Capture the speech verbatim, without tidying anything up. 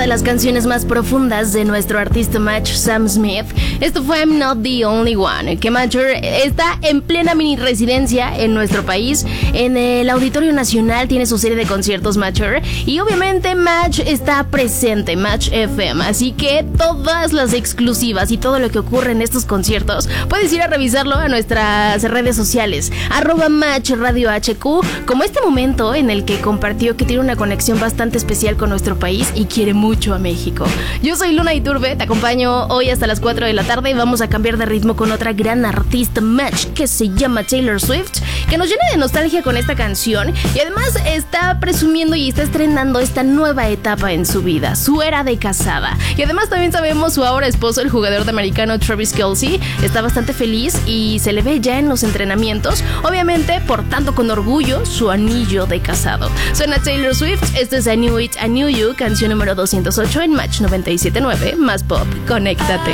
de las canciones más profundas de nuestro artista Match Sam Smith. Esto fue I'm Not The Only One, que Match está en plena mini residencia en nuestro país. En el Auditorio Nacional tiene su serie de conciertos Match, y obviamente Match está presente, Match F M. Así que todas las exclusivas y todo lo que ocurre en estos conciertos puedes ir a revisarlo a nuestras redes sociales, arroba Match Radio H Q, como este momento en el que compartió que tiene una conexión bastante especial con nuestro país y quiere mucho a México. Yo soy Luna Iturbe, te acompaño hoy hasta las cuatro de la tarde y vamos a cambiar de ritmo con otra gran artista Match que se llama Taylor Swift, que nos llena de nostalgia con esta canción y además está presumiendo y está estrenando esta nueva etapa en su vida, su era de casada. Y además también sabemos su ahora esposo, el jugador de americano Travis Kelce, está bastante feliz y se le ve ya en los entrenamientos, obviamente portando con orgullo su anillo de casado. Suena Taylor Swift, esto es I Knew It, I Knew You, canción número doscientos ocho en Match noventa y siete punto nueve, más pop, conéctate.